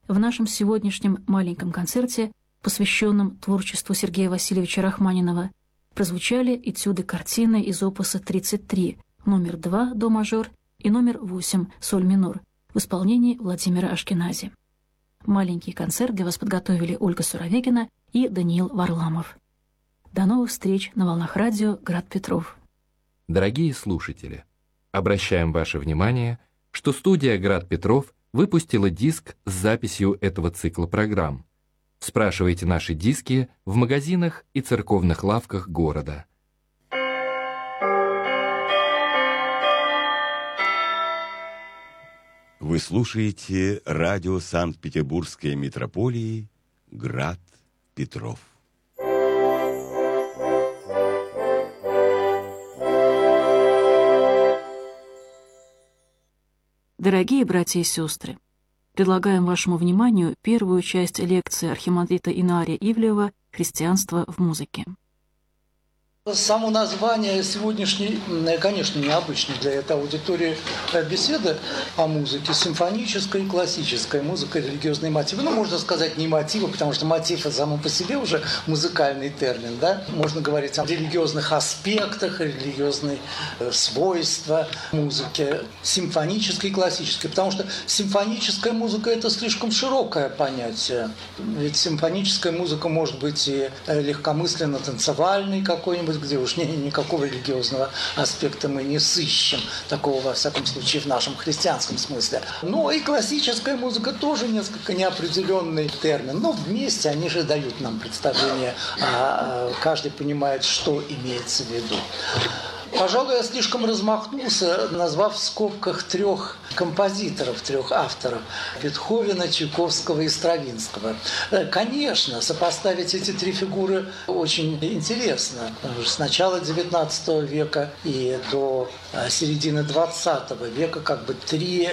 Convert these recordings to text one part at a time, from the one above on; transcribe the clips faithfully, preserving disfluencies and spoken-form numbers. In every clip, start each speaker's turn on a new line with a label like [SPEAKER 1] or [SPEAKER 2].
[SPEAKER 1] В нашем сегодняшнем маленьком концерте, посвященном творчеству Сергея Васильевича Рахманинова, прозвучали этюды картины из опуса тридцать три, номер два до мажор и номер восемь соль минор в исполнении Владимира Ашкенази. Маленький концерт для вас подготовили Ольга Суровегина и Даниил Варламов. До новых встреч на волнах радио «Град Петров».
[SPEAKER 2] Дорогие слушатели, обращаем ваше внимание, что студия «Град Петров» выпустила диск с записью этого цикла программ. Спрашивайте наши диски в магазинах и церковных лавках города.
[SPEAKER 3] Вы слушаете радио Санкт-Петербургской митрополии «Град Петров».
[SPEAKER 1] Дорогие братья и сестры, предлагаем вашему вниманию первую часть лекции архимандрита Инария Ивлеева «Христианство в музыке».
[SPEAKER 4] Само название сегодняшней, конечно, необычной для этой аудитории беседы о музыке, симфонической и классической музыка, религиозные мотивы. Ну, можно сказать, не мотивы, потому что мотив – это само по себе уже музыкальный термин, да? Можно говорить о религиозных аспектах, религиозные свойства музыки, симфонической и классической, потому что симфоническая музыка – это слишком широкое понятие. Ведь симфоническая музыка может быть и легкомысленно-танцевальной какой-нибудь, где уж ни, никакого религиозного аспекта мы не сыщем, такого, во всяком случае, в нашем христианском смысле. Но и классическая музыка тоже несколько неопределенный термин, но вместе они же дают нам представление, а каждый понимает, что имеется в виду. Пожалуй, я слишком размахнулся, назвав в скобках трех композиторов, трех авторов – Бетховена, Чайковского и Стравинского. Конечно, сопоставить эти три фигуры очень интересно. С начала девятнадцатого века и до середины двадцатого века как бы три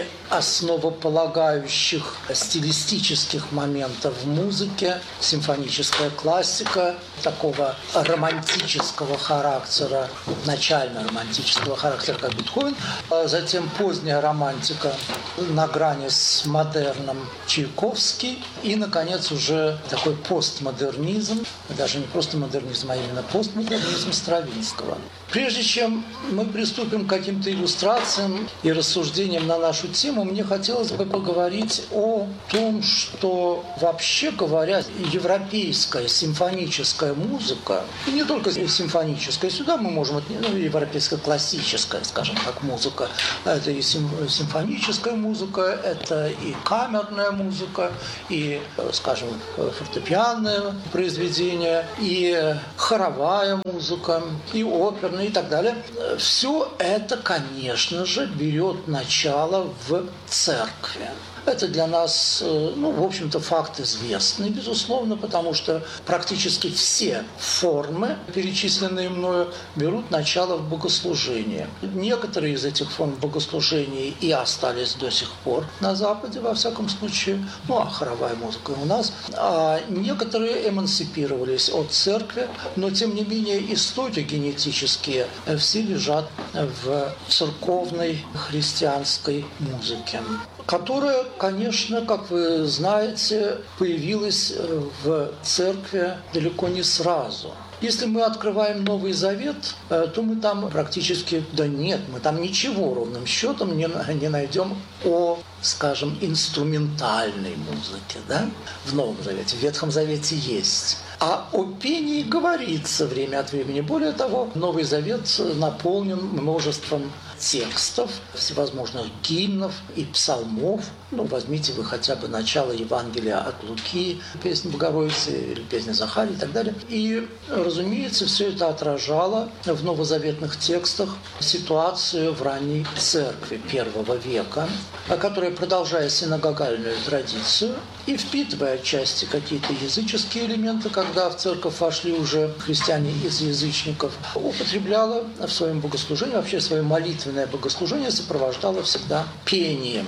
[SPEAKER 4] основополагающих стилистических момента в музыке. Симфоническая классика такого романтического характера, начального романтического характера, как Бетховен, а затем поздняя романтика на грани с модерном Чайковский и, наконец, уже такой постмодернизм, даже не просто модернизм, а именно постмодернизм Стравинского. Прежде чем мы приступим к каким-то иллюстрациям и рассуждениям на нашу тему, мне хотелось бы поговорить о том, что, вообще говоря, европейская симфоническая музыка, и не только симфоническая, сюда мы можем, ну, европейская классическая, скажем так, музыка, это и симфоническая музыка, это и камерная музыка, и, скажем, фортепианное произведение, и хоровая музыка, и оперная, и так далее. Все это, конечно же, берет начало в церкви. Это для нас, ну, в общем-то, факт известный, безусловно, потому что практически все формы, перечисленные мною, берут начало в богослужении. Некоторые из этих форм богослужения и остались до сих пор на Западе, во всяком случае, ну, а хоровая музыка у нас, а некоторые эмансипировались от церкви, но, тем не менее, истоки генетические все лежат в церковной христианской музыке, которая, конечно, как вы знаете, появилась в церкви далеко не сразу. Если мы открываем Новый Завет, то мы там практически, да нет, мы там ничего ровным счетом не, не найдем о, скажем, инструментальной музыке, да? В Новом Завете, в Ветхом Завете есть. А о пении говорится время от времени. Более того, Новый Завет наполнен множеством текстов, всевозможных гимнов и псалмов. Ну, возьмите вы хотя бы начало Евангелия от Луки, песнь Богородицы или песня Захарии и так далее. И, разумеется, все это отражало в новозаветных текстах ситуацию в ранней церкви первого века, которая, продолжая синагогальную традицию и впитывая отчасти какие-то языческие элементы, когда в церковь вошли уже христиане из язычников, употребляла в своем богослужении, вообще свое молитвенное богослужение сопровождала всегда пением.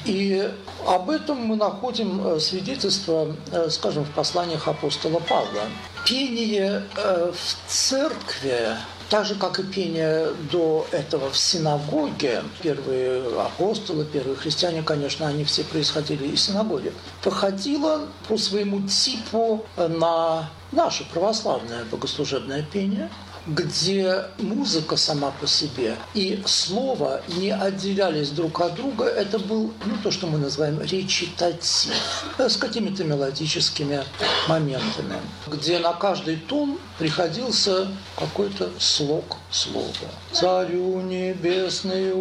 [SPEAKER 4] И об этом мы находим свидетельство, скажем, в посланиях апостола Павла. Пение в церкви Так же, как и пение до этого в синагоге, первые апостолы, первые христиане, конечно, они все происходили из синагоги, походило по своему типу на наше православное богослужебное пение, где музыка сама по себе и слово не отделялись друг от друга. Это был, ну, то, что мы называем речитатив, с какими-то мелодическими моментами, где на каждый тон приходился какой-то слог слова. «Царю небесный,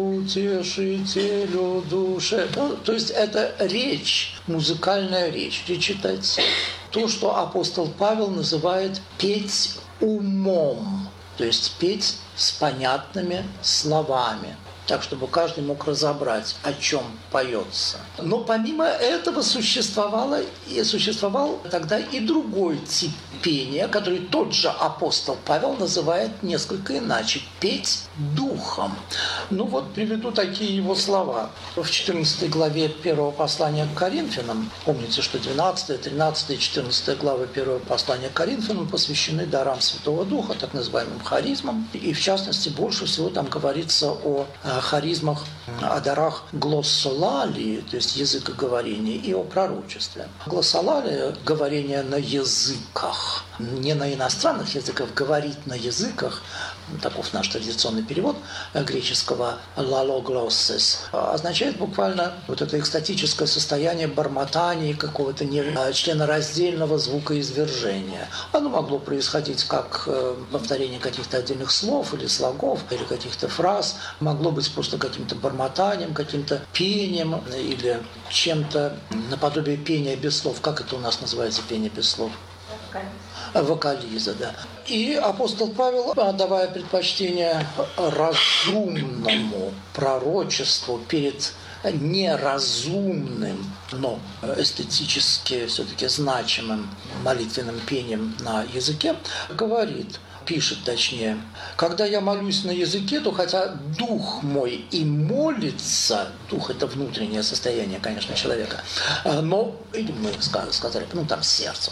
[SPEAKER 4] утешителю души». Ну, то есть это речь, музыкальная речь, речитатив. То, что апостол Павел называет «петь умом», то есть петь с понятными словами, так, чтобы каждый мог разобрать, о чем поется. Но помимо этого существовало, и существовал тогда и другой тип пения, который тот же апостол Павел называет несколько иначе – петь духом. Ну вот приведу такие его слова. В четырнадцатой главе первого послания к Коринфянам, помните, что двенадцатая, тринадцатая и четырнадцатая главы первого послания к Коринфянам посвящены дарам Святого Духа, так называемым харизмам. И в частности, больше всего там говорится о харизмах, о дарах глоссолалии, то есть языкоговорения, и о пророчестве. Глоссолалия – говорение на языках, не на иностранных языках, говорить на языках, таков наш традиционный перевод греческого «лалоглоссес», означает буквально вот это экстатическое состояние бормотания, какого-то членораздельного звукоизвержения. Оно могло происходить как повторение каких-то отдельных слов или слогов, или каких-то фраз, могло быть просто каким-то бормотанием, каким-то пением или чем-то наподобие пения без слов. Как это у нас называется, пение без слов? Вокализа, да. И апостол Павел, отдавая предпочтение разумному пророчеству перед неразумным, но эстетически все-таки значимым молитвенным пением на языке, говорит, пишет точнее, когда я молюсь на языке, то хотя дух мой и молится, дух – это внутреннее состояние, конечно, человека, но, или мы сказали, ну там сердце,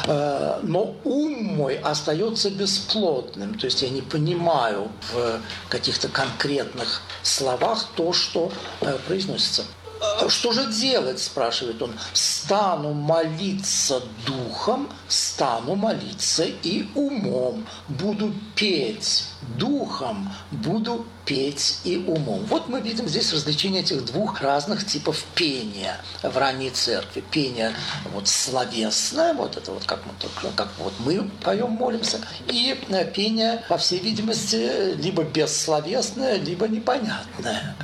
[SPEAKER 4] но ум мой остается бесплотным, то есть я не понимаю в каких-то конкретных словах то, что произносится. Что же делать, спрашивает он. Стану молиться духом, стану молиться и умом. Буду петь духом, буду петь и умом. Вот мы видим здесь различение этих двух разных типов пения в ранней церкви. Пение вот словесное, вот это вот как мы, как вот мы поем, молимся, и пение, по всей видимости, либо бессловесное, либо непонятное.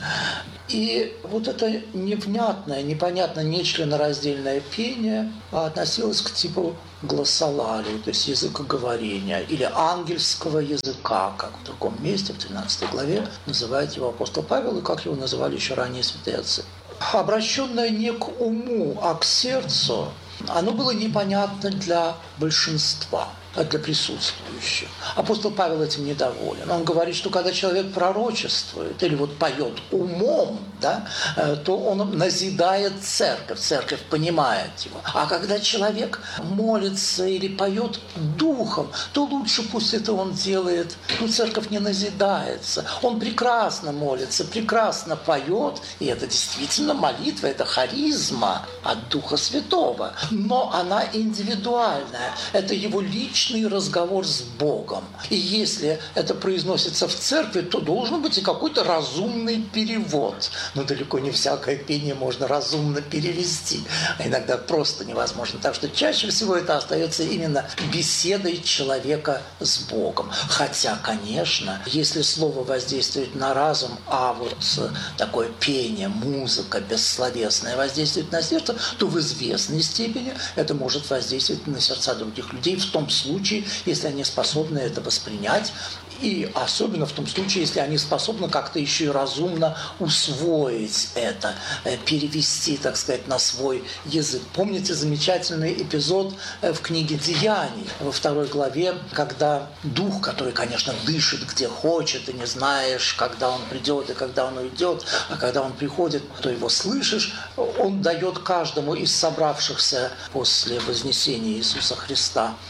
[SPEAKER 4] И вот это невнятное, непонятное, нечленораздельное пение относилось к типу глоссолалии, то есть языкоговорения, или ангельского языка, как в другом месте, в тринадцатой главе, называет его апостол Павел, и как его называли еще ранее святые отцы. Обращенное не к уму, а к сердцу, оно было непонятно для большинства, для присутствующих. Апостол Павел этим недоволен. Он говорит, что когда человек пророчествует или вот поет умом, да, то он назидает церковь, церковь понимает его. А когда человек молится или поет духом, то лучше пусть это он делает, ну, церковь не назидается. Он прекрасно молится, прекрасно поет, и это действительно молитва, это харизма от Духа Святого. Но она индивидуальная, это его личный разговор с Богом. И если это произносится в церкви, то должен быть и какой-то разумный перевод. Но далеко не всякое пение можно разумно перевести. А иногда просто невозможно. Так что чаще всего это остается именно беседой человека с Богом. Хотя, конечно, если слово воздействует на разум, а вот такое пение, музыка бессловесная воздействует на сердце, то в известной степени это может воздействовать на сердца других людей в том случае, если они способны это воспринять, и особенно в том случае, если они способны как-то еще и разумно усвоить это, перевести, так сказать, на свой язык. Помните замечательный эпизод в книге «Деяний» во второй главе, когда дух, который, конечно, дышит где хочет, и не знаешь, когда он придет и когда он уйдет, а когда он приходит, то его слышишь, он дает каждому из собравшихся после вознесения Иисуса Христа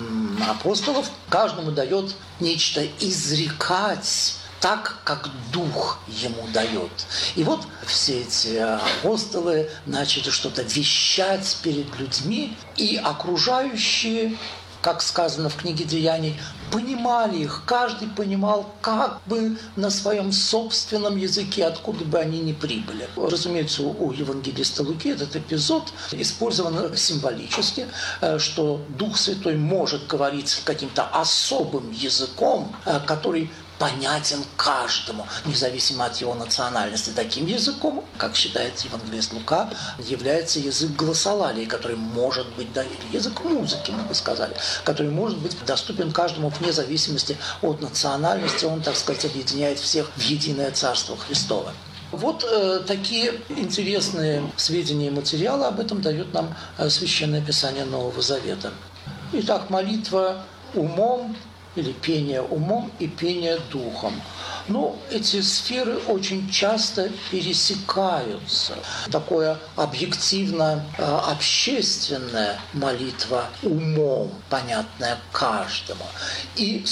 [SPEAKER 4] апостолов каждому дает нечто изрекать так, как Дух ему дает. И вот все эти апостолы начали что-то вещать перед людьми, и окружающие, как сказано в книге Деяний, понимали их, каждый понимал как бы на своем собственном языке, откуда бы они ни прибыли. Разумеется, у евангелиста Луки этот эпизод использован символически, что Дух Святой может говорить каким-то особым языком, который понятен каждому, независимо от его национальности. Таким языком, как считает евангелист Лука, является язык глоссолалии, который может быть, да, или язык музыки, мы бы сказали, который может быть доступен каждому вне зависимости от национальности. Он, так сказать, объединяет всех в единое Царство Христово. Вот э, такие интересные сведения и материалы об этом дает нам э, Священное Писание Нового Завета. Итак, молитва умом, или пение умом и пение духом. Но эти сферы очень часто пересекаются. Такое объективно-общественная молитва умом, понятная каждому, и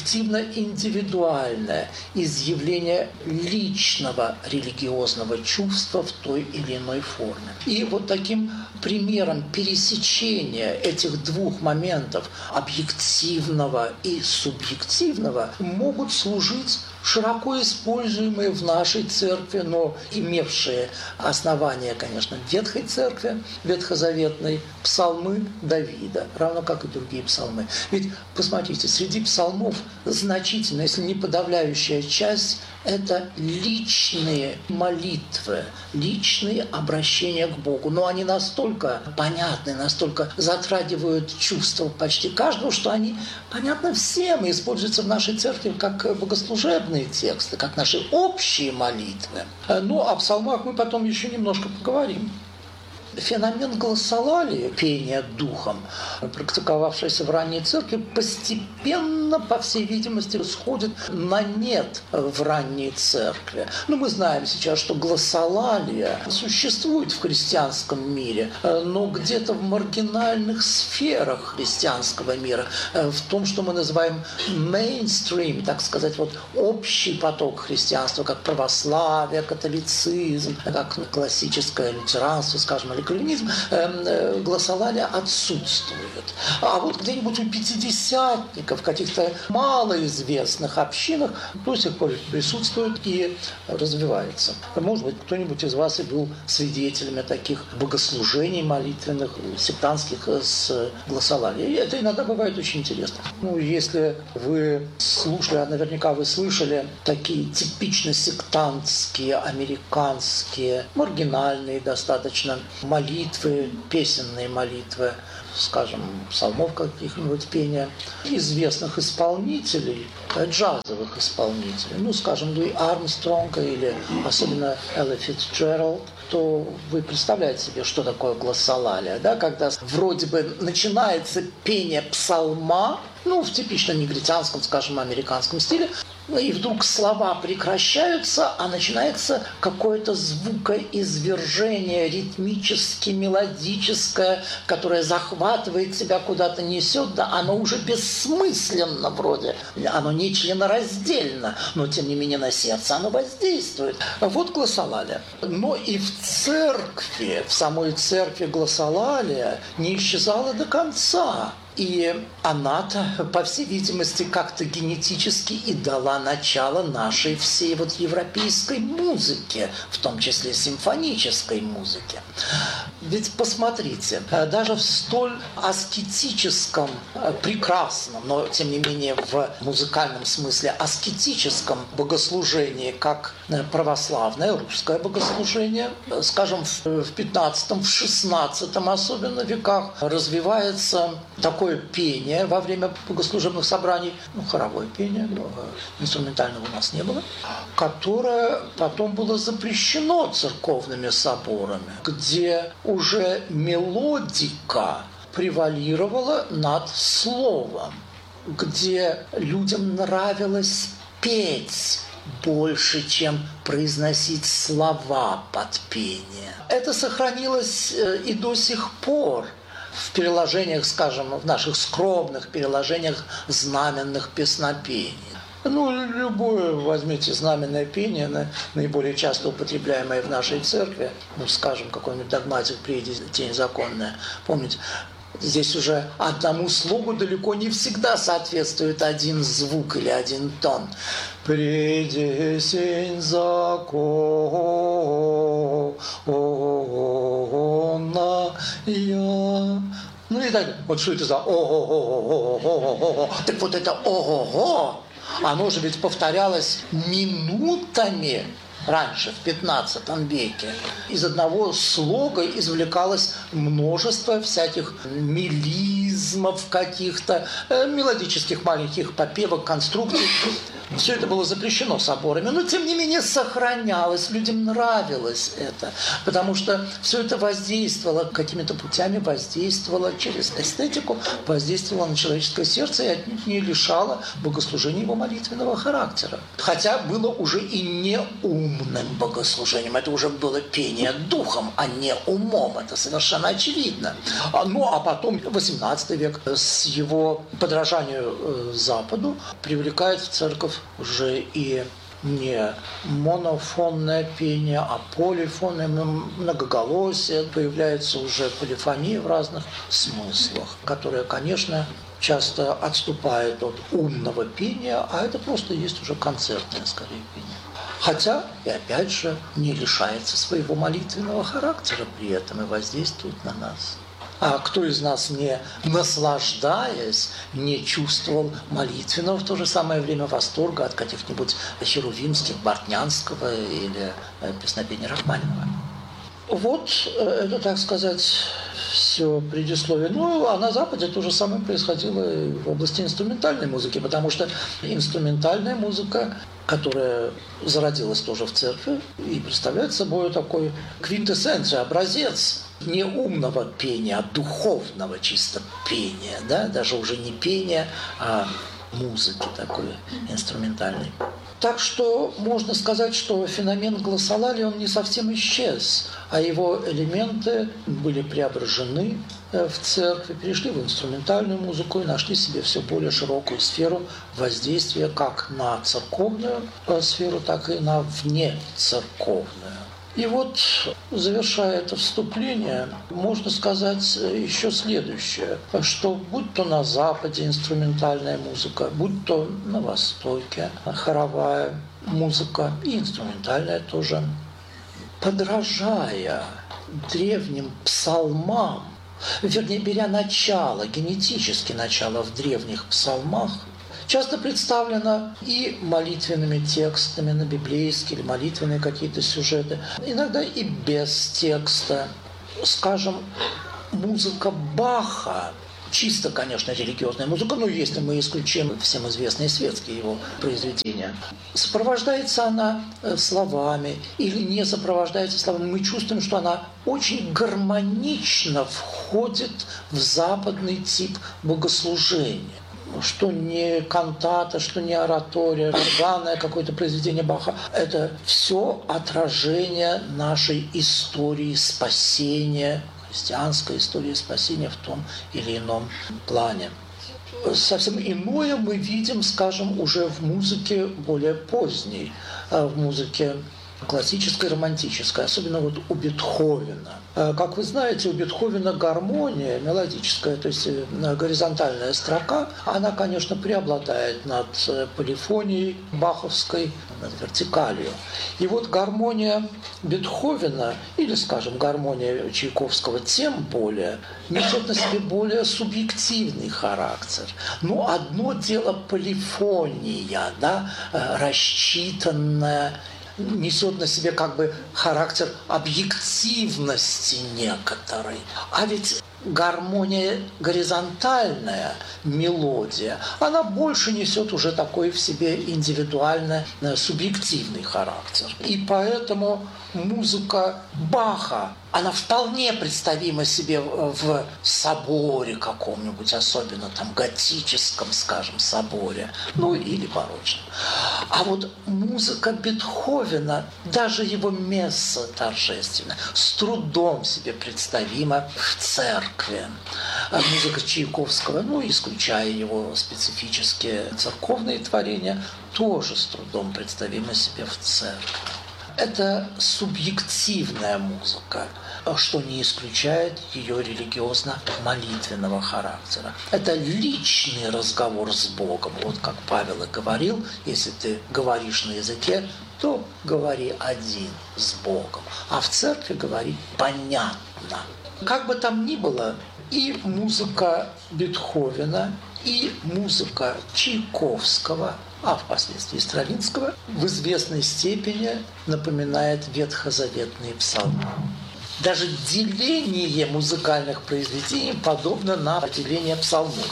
[SPEAKER 4] субъективно-индивидуальное изъявление личного религиозного чувства в той или иной форме. И вот таким примером пересечения этих двух моментов, объективного и субъективного, могут служить широко используемые в нашей церкви, но имевшие основания, конечно, в Ветхой церкви, ветхозаветной, псалмы Давида, равно как и другие псалмы. Ведь, посмотрите, среди псалмов значительная, если не подавляющая часть, это личные молитвы, личные обращения к Богу. Но они настолько понятны, настолько затрагивают чувства почти каждого, что они понятны всем и используются в нашей церкви как богослужебные тексты, как наши общие молитвы. Ну, о псалмах мы потом еще немножко поговорим. Феномен глоссолалии, пения духом, практиковавшийся в ранней церкви, постепенно, по всей видимости, сходит на нет в ранней церкви. Но мы знаем сейчас, что глоссолалия существует в христианском мире, но где-то в маргинальных сферах христианского мира, в том, что мы называем мейнстрим, так сказать, вот общий поток христианства, как православие, католицизм, как классическое лютеранство, скажем, или кальвинизм, э, глоссолалия отсутствует. А вот где-нибудь у пятидесятников, в каких-то малоизвестных общинах до сих пор присутствует и развивается. Может быть, кто-нибудь из вас и был свидетелями таких богослужений молитвенных, сектантских с глоссолалией. И это иногда бывает очень интересно. Ну, если вы слушали, а наверняка вы слышали, такие типично сектантские, американские, маргинальные достаточно молитвы, песенные молитвы, скажем, псалмов каких-нибудь пения, известных исполнителей, джазовых исполнителей, ну, скажем, Луи Армстронга или особенно Элла Фицджеральд, то вы представляете себе, что такое глоссолалия, да, когда вроде бы начинается пение псалма, ну, в типично негритянском, скажем, американском стиле, и вдруг слова прекращаются, а начинается какое-то звукоизвержение, ритмически мелодическое, которое захватывает тебя, куда-то несет, да, оно уже бессмысленно вроде, оно не членораздельно, но тем не менее на сердце оно воздействует. Вот глоссолалия. Но и в церкви, в самой церкви глоссолалия не исчезала до конца. И она-то, по всей видимости, как-то генетически и дала начало нашей всей вот европейской музыке, в том числе симфонической музыке. Ведь посмотрите, даже в столь аскетическом, прекрасном, но тем не менее в музыкальном смысле аскетическом богослужении, как православное русское богослужение, скажем, в пятнадцатом, в шестнадцатом особенно веках развивается такое пение во время богослужебных собраний, ну, хоровое пение, но инструментального у нас не было, которое потом было запрещено церковными соборами, где уже мелодика превалировала над словом, где людям нравилось петь больше, чем произносить слова под пение. Это сохранилось и до сих пор. в переложениях, скажем, в наших скромных переложениях знаменных песнопений. Ну, любое, возьмите знаменное пение, наиболее часто употребляемое в нашей церкви, ну, скажем, какой-нибудь догматик «Приди, тень законная». Помните, здесь уже одному слогу далеко не всегда соответствует один звук или один тон. «Приди, тень законная». Ну и так, вот что это за «ого-го-го-го-го-го». Так вот это «ого-го», оно же ведь повторялось минутами раньше, в пятнадцатом веке. Из одного слога извлекалось множество всяких мелизмов каких-то, э, мелодических маленьких попевок, конструкций. Все это было запрещено соборами, но тем не менее сохранялось, людям нравилось это, потому что все это воздействовало, какими-то путями воздействовало через эстетику, воздействовало на человеческое сердце и отнюдь не лишало богослужения его молитвенного характера. Хотя было уже и неумным богослужением, это уже было пение духом, а не умом, это совершенно очевидно. Ну а потом восемнадцатый век с его подражанию Западу привлекает в церковь уже и не монофонное пение, а полифонное, многоголосие. Появляется уже полифония в разных смыслах, которая, конечно, часто отступает от умного пения, а это просто есть уже концертное, скорее, пение. Хотя, и опять же, не лишается своего молитвенного характера при этом и воздействует на нас. А кто из нас, не наслаждаясь, не чувствовал молитвенного в то же самое время восторга от каких-нибудь херувимских, Бортнянского или песнопения Рахманинова? Вот это, так сказать, все предисловие. Ну, а на Западе то же самое происходило и в области инструментальной музыки, потому что инструментальная музыка, которая зародилась тоже в церкви и представляет собой такой квинтэссенцию, образец не умного пения, а духовного чисто пения, да? Даже уже не пения, а музыки такой инструментальной. Так что можно сказать, что феномен глоссолалии, он не совсем исчез, а его элементы были преображены в церкви, перешли в инструментальную музыку и нашли себе все более широкую сферу воздействия как на церковную сферу, так и на внецерковную. И вот, завершая это вступление, можно сказать еще следующее, что будь то на Западе инструментальная музыка, будь то на Востоке хоровая музыка и инструментальная тоже, подражая древним псалмам, вернее, беря начало, генетически начало в древних псалмах, часто представлена и молитвенными текстами на библейские или молитвенные какие-то сюжеты, иногда и без текста. Скажем, музыка Баха, чисто, конечно, религиозная музыка, но если мы исключим всем известные светские его произведения, сопровождается она словами или не сопровождается словами, мы чувствуем, что она очень гармонично входит в западный тип богослужения. Что не кантата, что не оратория, органное какое-то произведение Баха. Это все отражение нашей истории спасения, христианской истории спасения в том или ином плане. Совсем иное мы видим, скажем, уже в музыке более поздней, в музыке классической, романтической, особенно вот у Бетховена. Как вы знаете, у Бетховена гармония мелодическая, то есть горизонтальная строка, она, конечно, преобладает над полифонией баховской, над вертикалью. И вот гармония Бетховена, или, скажем, гармония Чайковского, тем более, несет на себе более субъективный характер. Но одно дело полифония, да, рассчитанная, несет на себе как бы характер объективности некоторой. А ведь гармония горизонтальная, мелодия, она больше несет уже такой в себе индивидуально субъективный характер. И поэтому музыка Баха, она вполне представима себе в соборе каком-нибудь, особенно там готическом, скажем, соборе, ну или барочном. А вот музыка Бетховена, даже его месса торжественная, с трудом себе представима в церкви. Музыка Чайковского, ну, исключая его специфические церковные творения, тоже с трудом представима себе в церкви. Это субъективная музыка, что не исключает ее религиозно-молитвенного характера. Это личный разговор с Богом. Вот как Павел и говорил, если ты говоришь на языке, то говори один с Богом. А в церкви говори понятно. Как бы там ни было, и музыка Бетховена, и музыка Чайковского, а впоследствии Стравинского, в известной степени напоминает ветхозаветные псалмы. Даже деление музыкальных произведений подобно на деление псалмов.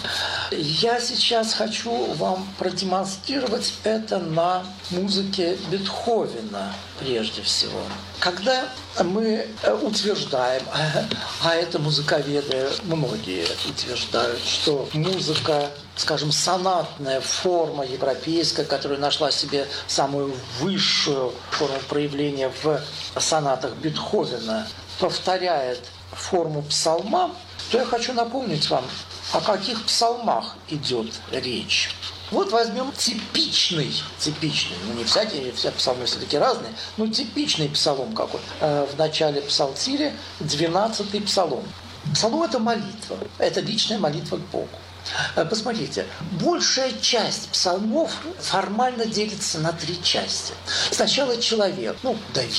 [SPEAKER 4] Я сейчас хочу вам продемонстрировать это на музыке Бетховена прежде всего. Когда мы утверждаем, а это музыковеды многие утверждают, что музыка, скажем, сонатная форма европейская, которая нашла себе самую высшую форму проявления в сонатах Бетховена, повторяет форму псалма, то я хочу напомнить вам, о каких псалмах идет речь. Вот возьмем типичный, типичный, ну не всякие, все псалмы все-таки разные, но типичный псалом какой. В начале псалтири двенадцатый псалом. Псалом – это молитва, это личная молитва к Богу. Посмотрите, большая часть псалмов формально делится на три части. Сначала человек, ну,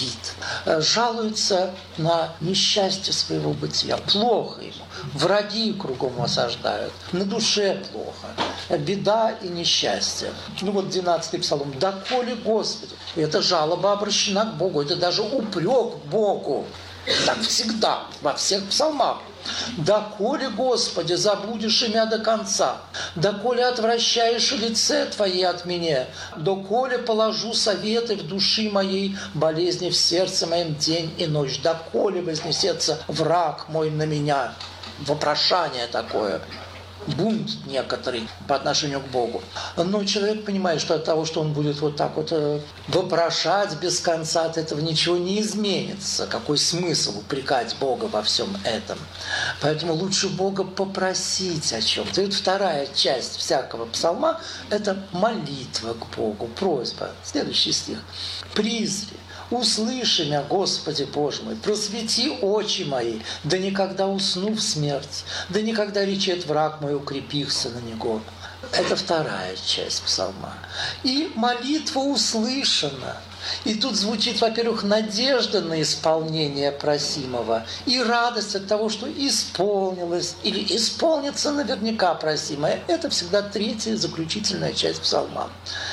[SPEAKER 4] Давид, жалуется на несчастье своего бытия. Плохо ему, враги кругом осаждают, на душе плохо, беда и несчастье. Ну вот двенадцатый псалом. «Доколе, Господи». Это жалоба обращена к Богу, это даже упрек Богу. Так всегда, во всех псалмах. «Доколе, Господи, забудешь имя до конца, доколе отвращаешь лице Твое от меня, доколе положу советы в души моей, болезни в сердце моем день и ночь, доколе вознесется враг мой на меня». Вопрошание такое. Бунт некоторый по отношению к Богу. Но человек понимает, что от того, что он будет вот так вот вопрошать без конца, от этого ничего не изменится. Какой смысл упрекать Бога во всем этом? Поэтому лучше Бога попросить о чем-то. И вот вторая часть всякого псалма – это молитва к Богу, просьба. Следующий стих. «Призри, услыши меня, Господи Боже мой, просвети очи мои, да никогда усну в смерть, да никогда речет враг мой, укрепихся на него». Это вторая часть псалма. И молитва услышана. И тут звучит, во-первых, надежда на исполнение просимого и радость от того, что исполнилось или исполнится наверняка просимое. Это всегда третья заключительная часть псалма.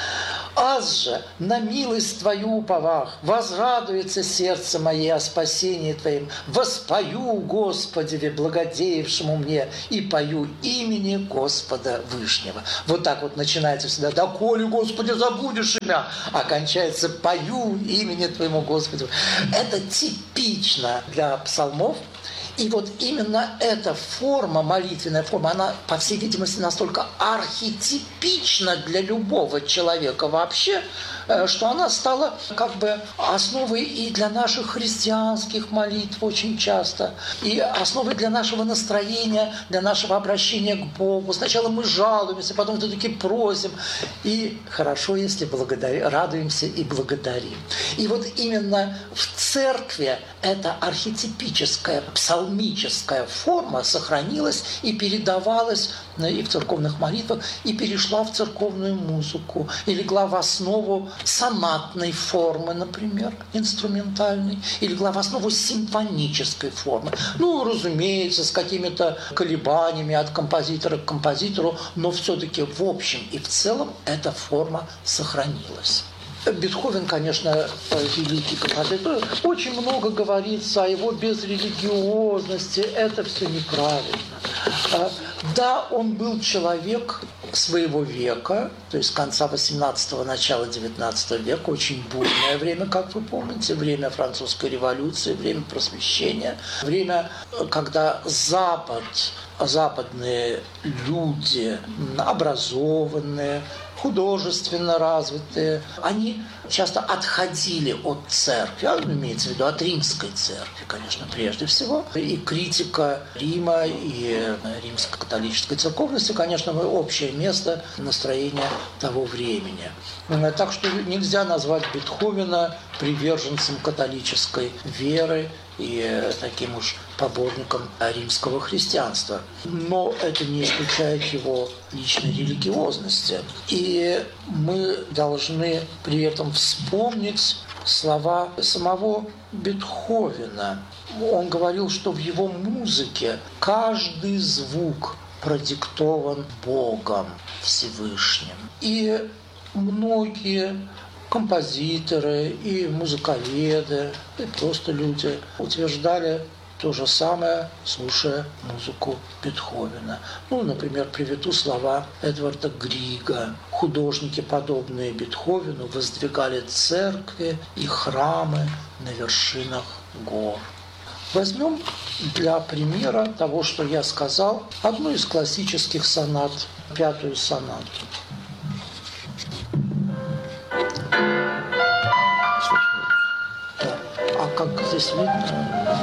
[SPEAKER 4] «Аз же на милость Твою уповах, возрадуется сердце мое о спасении Твоем, воспою Господеве, благодеявшему мне, и пою имени Господа Вышнего». Вот так вот начинается всегда: «Доколе, Господи, забудешь имя», а кончается: «Пою имени Твоему, Господи». Это типично для псалмов. И вот именно эта форма, молитвенная форма, она, по всей видимости, настолько архетипична для любого человека вообще, что она стала как бы основой и для наших христианских молитв очень часто, и основой для нашего настроения, для нашего обращения к Богу. Сначала мы жалуемся, потом все-таки просим, и хорошо, если благодарим, радуемся и благодарим. И вот именно в церкви эта архетипическая, псалмическая форма сохранилась и передавалась и в церковных молитвах, и перешла в церковную музыку, и легла в основу сонатной формы, например, инструментальной, и легла в основу симфонической формы. Ну, разумеется, с какими-то колебаниями от композитора к композитору, но все-таки в общем и в целом эта форма сохранилась. Бетховен, конечно, великий композитор. Очень много говорится о его безрелигиозности. Это все неправильно. Да, он был человек своего века, то есть конца восемнадцатого, начала девятнадцатого века, очень бурное время, как вы помните, время французской революции, время просвещения, время, когда Запад, западные люди, образованные, художественно развитые, они часто отходили от церкви, а имеется в виду от римской церкви, конечно, прежде всего. И критика Рима и римско-католической церковности, конечно, общее место настроения того времени. Так что нельзя назвать Бетховена приверженцем католической веры и таким уж поборником римского христианства. Но это не исключает его личной религиозности. И мы должны при этом вспомнить слова самого Бетховена. Он говорил, что в его музыке каждый звук продиктован Богом Всевышним. И многие композиторы и музыковеды, и просто люди утверждали то же самое, слушая музыку Бетховена. Ну, например, приведу слова Эдварда Грига. Художники, подобные Бетховену, воздвигали церкви и храмы на вершинах гор. Возьмем для примера того, что я сказал, одну из классических сонат, пятую сонату. А как здесь видно?